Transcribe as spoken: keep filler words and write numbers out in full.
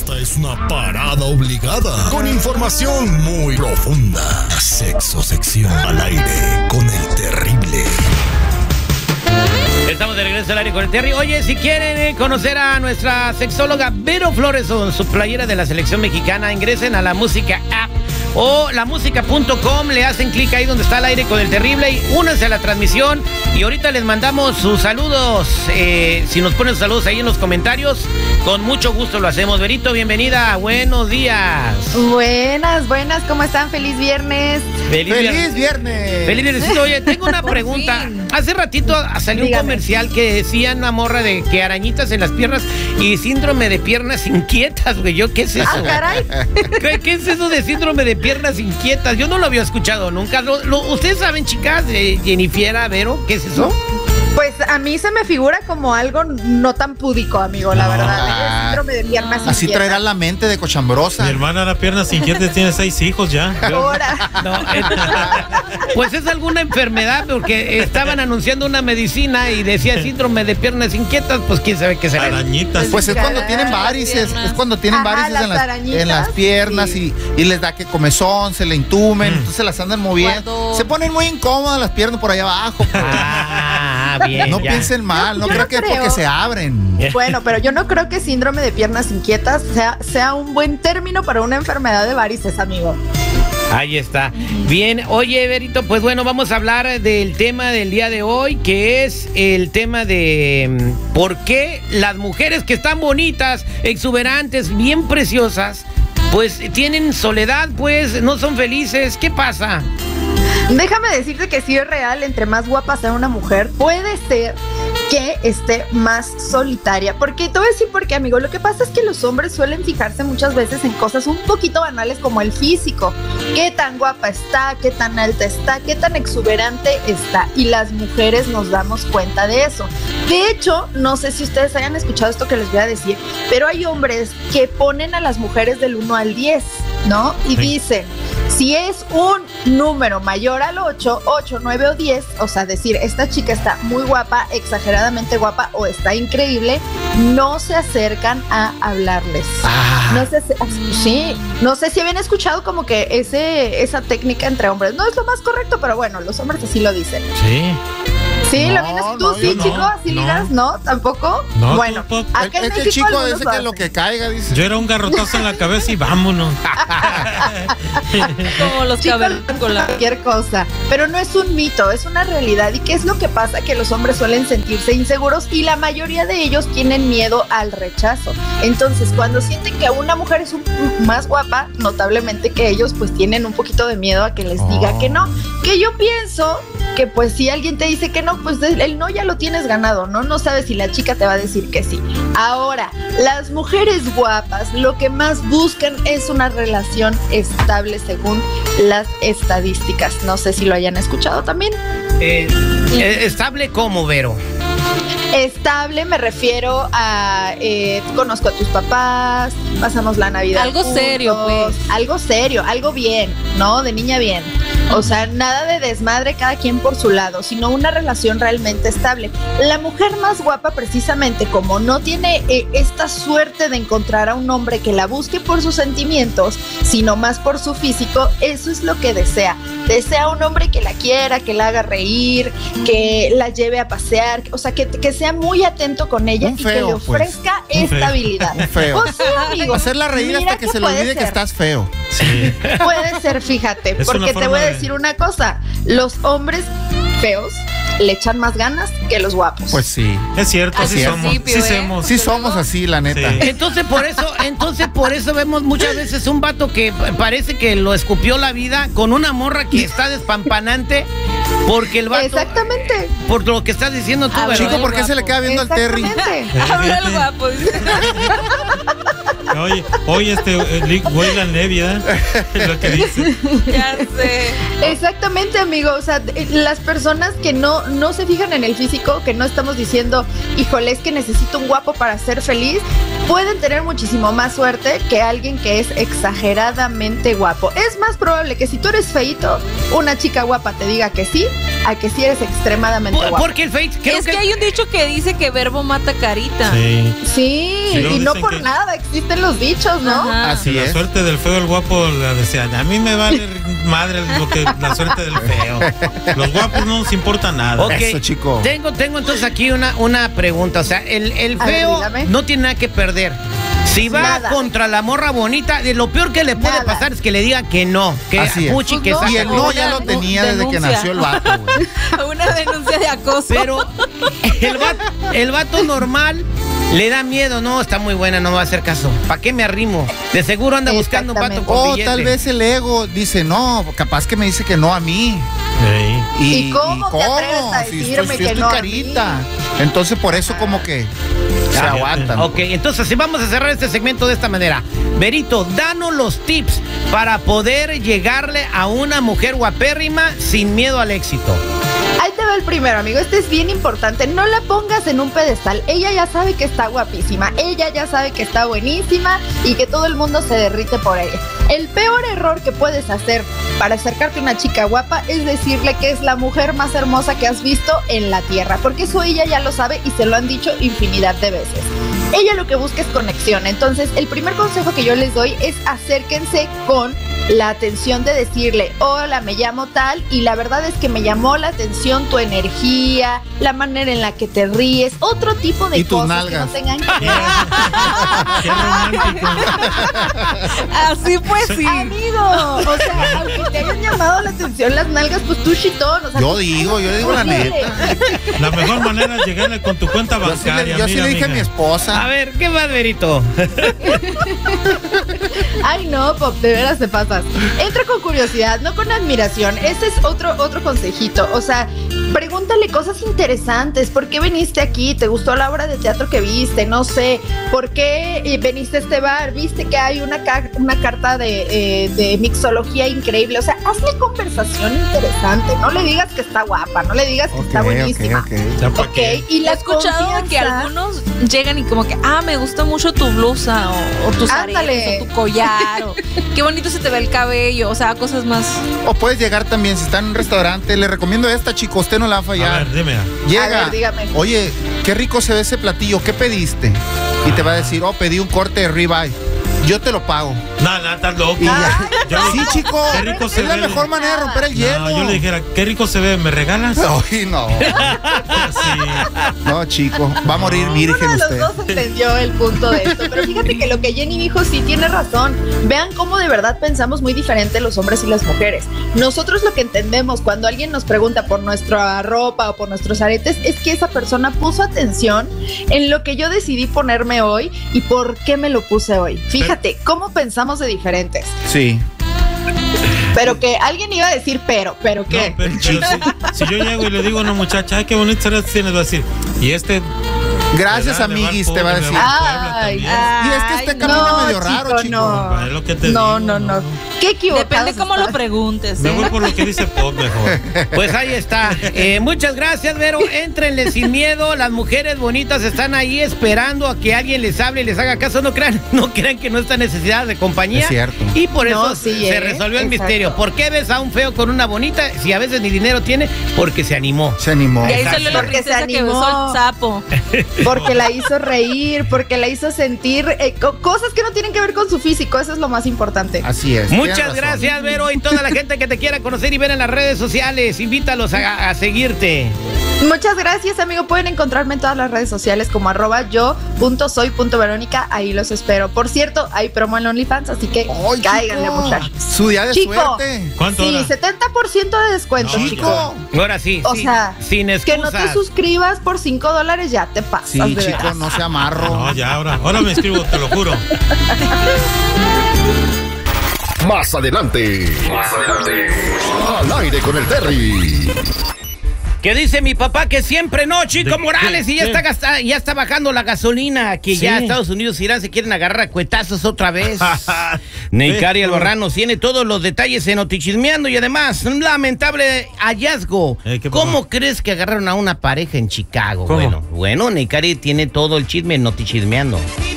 Esta es una parada obligada con información muy profunda. Sexo sección al aire con el terrible. Estamos de regreso al aire con el Terry. Oye, si quieren eh, conocer a nuestra sexóloga Vero Flores o su playera de la selección mexicana, ingresen a la música app o la música punto com, le hacen clic ahí donde está el aire con el terrible y únanse a la transmisión. Y ahorita les mandamos sus saludos. Eh, si nos ponen sus saludos ahí en los comentarios, con mucho gusto lo hacemos. Verito, bienvenida. Buenos días. Buenas, buenas. ¿Cómo están? Feliz viernes. Feliz, ¡Feliz viernes! Feliz viernes. Oye, tengo una pregunta. Hace ratito salió Dígame. un comercial que decía una morra de que arañitas en las piernas y síndrome de piernas inquietas, güey. ¿Yo qué es eso? Ah, caray. ¿Qué, qué es eso de síndrome de piernas inquietas? Yo no lo había escuchado nunca. Lo, lo, ¿Ustedes saben, chicas, de Jennifer, Vero, qué es eso? Pues a mí se me figura como algo no tan púdico, amigo, la verdad. El síndrome de piernas Así inquietas. traerá la mente de cochambrosa. Mi hermana la piernas inquietas tiene seis hijos ya. Ahora. No, es, pues es alguna enfermedad, porque estaban anunciando una medicina y decía síndrome de piernas inquietas, pues quién sabe qué será. Arañitas. Pues es cuando tienen Las varices, piernas. es cuando tienen Ajá, varices las en, las, arañitas, en las piernas sí. y, y les da que comezón, se le intumen, Mm. entonces las andan moviendo. Cuando- Se ponen muy incómodas las piernas por allá abajo. Pues. Ah, bien. No ya. piensen mal, no Yo creo no que es creo. porque se abren. Bueno, pero yo no creo que síndrome de piernas inquietas sea, sea un buen término para una enfermedad de varices, amigo. Ahí está. Bien, oye, Verito, pues bueno, vamos a hablar del tema del día de hoy, que es el tema de mm, por qué las mujeres que están bonitas, exuberantes, bien preciosas, pues tienen soledad, pues no son felices. ¿Qué pasa? Déjame decirte que sí es real, entre más guapa sea una mujer, puede ser que esté más solitaria. Porque te voy a decir por qué, amigo. Lo que pasa es que los hombres suelen fijarse muchas veces en cosas un poquito banales como el físico. Qué tan guapa está, qué tan alta está, qué tan exuberante está. Y las mujeres nos damos cuenta de eso. De hecho, no sé si ustedes hayan escuchado esto que les voy a decir, pero hay hombres que ponen a las mujeres del uno al diez, ¿no? Y Sí. dicen, si es un número mayor al ocho, ocho, nueve o diez, o sea, decir, esta chica está muy guapa, exageradamente guapa o está increíble, no se acercan a hablarles. Ah, No sé si, sí, no sé si habían escuchado como que ese, esa técnica entre hombres. No es lo más correcto, pero bueno, los hombres así lo dicen. Sí. Sí, No, ¿lo vienes tú? no, Sí, yo chico, no, así no. ligas, ¿no? ¿Tampoco? No, bueno, tú, tú. acá en el, el México chico algunos dice lo que lo hacen. que caiga, dice. Yo era un garrotazo en la cabeza y vámonos. Como los Chicos, cavernícolas. cualquier cosa, pero no es un mito, es una realidad. ¿Y qué es lo que pasa? Que los hombres suelen sentirse inseguros y la mayoría de ellos tienen miedo al rechazo. Entonces, cuando sienten que una mujer es un, más guapa, notablemente que ellos pues tienen un poquito de miedo a que les diga Oh. que no. Que yo pienso que pues si alguien te dice que no, pues el el no ya lo tienes ganado, ¿no? No sabes si la chica te va a decir que sí. Ahora, las mujeres guapas lo que más buscan es una relación estable según las estadísticas. No sé si lo hayan escuchado también. Eh, eh, ¿Estable cómo, Vero? Estable me refiero a eh, conozco a tus papás, pasamos la Navidad Algo juntos, serio, pues. algo serio, algo bien, ¿no? De niña bien. O sea, nada de desmadre cada quien por su lado, sino una relación realmente estable. La mujer más guapa, precisamente como no tiene eh, esta suerte de encontrar a un hombre que la busque por sus sentimientos, sino más por su físico, eso es lo que desea. Desea un hombre que la quiera, que la haga reír, que la lleve a pasear, o sea, que, que sea muy atento con ella Un y que feo, le pues. ofrezca Un feo. estabilidad. Un feo. Pues sí, amigo. Hacerla reír Mira hasta que, se le puede olvide que ser. estás feo. Sí. Puede ser, fíjate, Es porque una te forma voy a de- decir una cosa, los hombres feos le echan más ganas que los guapos. Pues sí. Es cierto, Al sí somos. principio, Sí ¿eh? somos. Sí somos así, la neta. Sí. Entonces por eso, entonces por eso vemos muchas veces un vato que parece que lo escupió la vida con una morra que está despampanante porque el vato, Exactamente. por lo que estás diciendo tú, Ah, ¿verdad? Chico, ¿por qué se le queda viendo al Terry? Exactamente. Habla el guapo. Oye, oye, este eh, Lick Wayland Levy, ¿eh? Es lo que dice. Ya sé. Exactamente, amigo. O sea, eh, las personas que no, no se fijan en el físico, que no estamos diciendo, híjole, es que necesito un guapo para ser feliz, pueden tener muchísimo más suerte que alguien que es exageradamente guapo. Es más probable que si tú eres feíto, una chica guapa te diga que sí, a que si eres extremadamente Por- guapo. Porque el Face, creo Es que hay un dicho que dice que verbo mata carita. Sí. Sí, Sí, luego y no dicen por que- nada existen los dichos, ¿no? Ajá. Así La es. suerte del feo, el guapo, la desean. A mí me vale madre lo que la suerte del feo. Los guapos no nos importa nada. Ok, Eso, chico. Tengo, tengo entonces aquí una, una pregunta. O sea, el, el A ver, feo dígame. no tiene nada que perder. Si va Nada. contra la morra bonita, de lo peor que le puede Nada. pasar es que le diga que no, que Así es. puchi, que Pues no, saca Y el todo. no ya lo tenía desde que Denuncia. nació el vato, güey. Una denuncia de acoso. Pero el vato, el vato normal le da miedo, no, está muy buena, no me va a hacer caso. ¿Para qué me arrimo? De seguro anda buscando un vato Exactamente. con O billete. tal vez el ego dice, no, capaz que me dice que no a mí. Sí. ¿Y cómo te atreves a Si decirme estoy, si que estoy no a mí? carita. Entonces por eso como que se Ah, aguantan. Ok, entonces si vamos a cerrar este segmento de esta manera. Berito, danos los tips para poder llegarle a una mujer guapérrima sin miedo al éxito. Ahí te va el primero, amigo. Este es bien importante. No la pongas en un pedestal. Ella ya sabe que está guapísima. Ella ya sabe que está buenísima y que todo el mundo se derrite por ella. El peor error que puedes hacer para acercarte a una chica guapa es decirle que es la mujer más hermosa que has visto en la tierra. Porque eso ella ya lo sabe y se lo han dicho infinidad de veces. Ella lo que busca es conexión. Entonces, el primer consejo que yo les doy es acérquense con la atención de decirle, hola, me llamo tal, y la verdad es que me llamó la atención tu energía, la manera en la que te ríes, otro tipo de Y tus cosas que no nalgas. tengan que Qué romántico. Así pues sí. Amigo, o sea, aunque te hayan llamado la atención las nalgas, pues tú chitón, o sea, Yo tú- digo, yo le digo la Oye, neta. La mejor manera es llegarle con tu cuenta Yo sí bancaria. le, yo sí mira, le dije a mija. mi esposa. A ver, ¿qué más, Berito? Ay, no, Pop, de veras te pasas. Entra con curiosidad, no con admiración. Ese es otro, otro consejito. O sea, pregúntale cosas interesantes. ¿Por qué viniste aquí? ¿Te gustó la obra de teatro que viste? No sé. ¿Por qué eh, viniste a este bar? ¿Viste que hay una, ca- una carta de, eh, de mixología increíble? O sea, hazle conversación interesante. No le digas que está guapa, no le digas que Ok, está buenísima. ok, ok. O sea, ¿para Ok, qué? y He la escuchado que confianza- algunos llegan y como que, ah, me gusta mucho tu blusa o, o tus Ándale. aretes o tu collar o qué bonito se te ve el cabello, o sea, cosas más. O puedes llegar también, si está en un restaurante, le recomiendo esta, chico, usted no la va a A fallar. ver, dime. Llega, A ver, dígame. oye, qué rico se ve ese platillo, ¿qué pediste? Y te va a decir, oh, pedí un corte de ribeye. Yo te lo pago. No, no, estás loco. Y ya. Yo le- Sí, chico, Qué rico es se la ve. mejor manera de romper el hielo. No, yo le dijera, qué rico se ve, ¿me regalas? Ay, no, Sí. no, chico, va a morir virgen Uno de los usted. dos entendió el punto de esto, pero fíjate que lo que Jenny dijo sí tiene razón. Vean cómo de verdad pensamos muy diferente los hombres y las mujeres. Nosotros lo que entendemos cuando alguien nos pregunta por nuestra ropa o por nuestros aretes es que esa persona puso atención en lo que yo decidí ponerme hoy y por qué me lo puse hoy. Fíjate cómo pensamos de diferentes. Sí. Pero que alguien iba a decir pero, pero qué. No, pero, pero si, si yo llego y le digo a una muchacha, ay, qué bonito aretes tienes, va a decir, y este. Gracias, ¿verdad? Me va al amiguis, te va a Puebla, decir. me va al Puebla Ay, también. ay, Y es que este no, camino medio raro, chico. No, Es lo que te no, digo, no, no. Qué equivocado. Depende cómo lo preguntes. Me ¿eh? voy por lo que dice Pop mejor. Pues ahí está. Eh, muchas gracias, Vero. Éntrenle sin miedo. Las mujeres bonitas están ahí esperando a que alguien les hable y les haga caso. No crean, no crean que no está necesidad de compañía. Es cierto. Y por eso No, sí, se ¿eh? resolvió el Exacto. misterio. ¿Por qué ves a un feo con una bonita si a veces ni dinero tiene? Porque se animó. Se animó. Y ahí salió la Porque se princesa que animó. besó el sapo. Porque la hizo reír, porque la hizo sentir eh, co- cosas que no tienen que ver con su físico. Eso es lo más importante. Así es. Muchas tienes razón. gracias, Vero, y toda la gente que te quiera conocer y ver en las redes sociales. Invítalos a, a seguirte. Muchas gracias, amigo. Pueden encontrarme en todas las redes sociales como arroba yo punto soy punto verónica. Ahí los espero. Por cierto, hay promo en OnlyFans, así que Ay, cáiganle, chico, muchachos. Su día de Chico. suerte. ¿Cuánto Sí, ahora? setenta por ciento de descuento, No, chico. Ahora sí, O sí, sea, sin Que excusas. no te suscribas por cinco dólares, ya te pasas. Sí, de chico, veras. no se amarro. No, ya, ahora, ahora me escribo, te lo juro. Más adelante. Más adelante. Al aire con el Terry. Que dice mi papá que siempre no, Chico ¿De Morales, qué? y ya ¿Qué? está gasta- ya está bajando la gasolina, que Sí. ya Estados Unidos y Irán se quieren agarrar a cuetazos otra vez. Neicari Esto. Albarrán tiene todos los detalles en Notichismeando y además un lamentable hallazgo. Eh, ¿qué pasó? ¿Cómo crees que agarraron a una pareja en Chicago? ¿Cómo? Bueno, bueno, Neicari tiene todo el chisme en Notichismeando.